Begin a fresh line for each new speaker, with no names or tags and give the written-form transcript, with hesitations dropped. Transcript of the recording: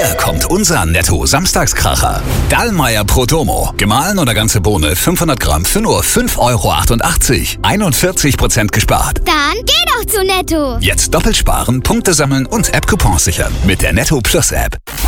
Hier kommt unser Netto-Samstagskracher. Dallmayr Prodomo. Gemahlen oder ganze Bohne 500 Gramm für nur 5,88 €. 41% gespart.
Dann geh doch zu Netto.
Jetzt doppelt sparen, Punkte sammeln und App-Coupons sichern. Mit der Netto Plus App.